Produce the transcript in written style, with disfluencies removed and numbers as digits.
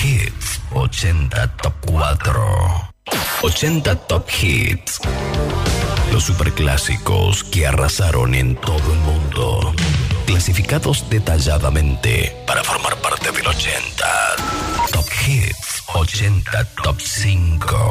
Hits 80 Top 4. 80 Top Hits. Los superclásicos que arrasaron en todo el mundo. Clasificados detalladamente para formar parte del 80. Top Hits 80 Top 5.